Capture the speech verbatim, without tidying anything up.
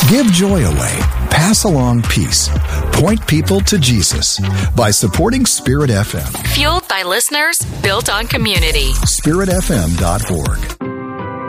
Give joy away. Pass along peace. Point people to Jesus by supporting Spirit F M. Fueled by listeners, built on community. spirit f m dot org.